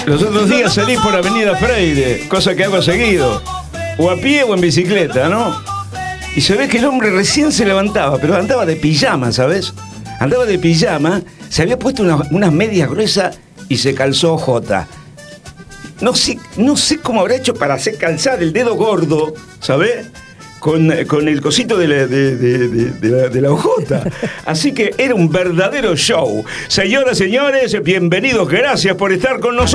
Los otros días salí por Avenida Freire, cosa que hago seguido, o a pie o en bicicleta, ¿no? Y se ve que el hombre recién se levantaba, pero andaba de pijama, ¿sabes? Andaba de pijama, se había puesto unas medias gruesas y se calzó J. No sé cómo habrá hecho para hacer calzar el dedo gordo, ¿sabes? Con el cosito de la ojota. Así que era un verdadero show. Señoras, señores, bienvenidos, gracias por estar con nosotros.